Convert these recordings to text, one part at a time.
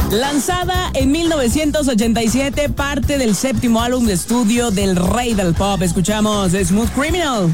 Lanzada en 1987, parte del séptimo álbum de estudio del rey del pop. Escuchamos Smooth Criminal.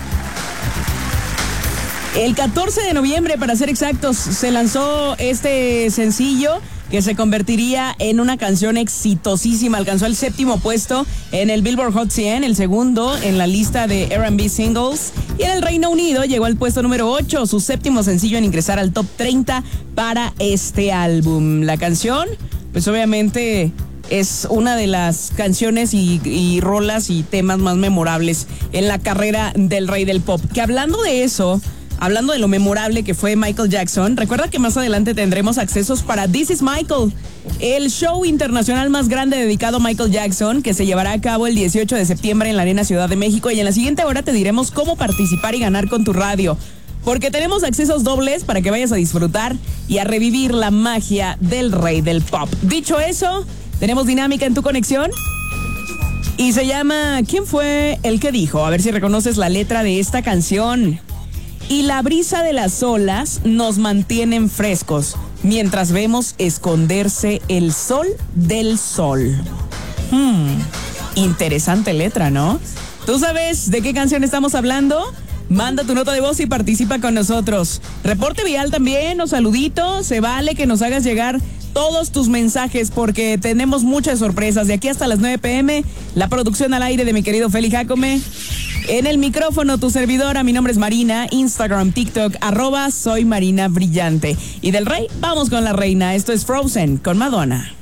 El 14 de noviembre, para ser exactos, se lanzó este sencillo que se convertiría en una canción exitosísima. Alcanzó el séptimo puesto en el Billboard Hot 100, el segundo en la lista de R&B Singles. Y en el Reino Unido llegó al puesto número 8, su séptimo sencillo en ingresar al top 30 para este álbum. La canción, pues obviamente es una de las canciones y rolas y temas más memorables en la carrera del rey del pop. Que hablando de eso, hablando de lo memorable que fue Michael Jackson, recuerda que más adelante tendremos accesos para This Is Michael, el show internacional más grande dedicado a Michael Jackson, que se llevará a cabo el 18 de septiembre en la Arena Ciudad de México. Y en la siguiente hora te diremos cómo participar y ganar con tu radio, porque tenemos accesos dobles para que vayas a disfrutar y a revivir la magia del rey del pop. Dicho eso, tenemos dinámica en tu conexión y se llama ¿Quién fue el que dijo? A ver si reconoces la letra de esta canción. Y la brisa de las olas nos mantienen frescos mientras vemos esconderse el sol del sol. Interesante letra, ¿no? ¿Tú sabes de qué canción estamos hablando? Manda tu nota de voz y participa con nosotros. Reporte vial también o saludito. Se vale que nos hagas llegar todos tus mensajes porque tenemos muchas sorpresas. De aquí hasta las 9 p.m. la producción al aire de mi querido Feli Jácome. En el micrófono, tu servidora, mi nombre es Marina, Instagram, TikTok, @soy Marina Brillante. Y del rey, vamos con la reina. Esto es Frozen con Madonna.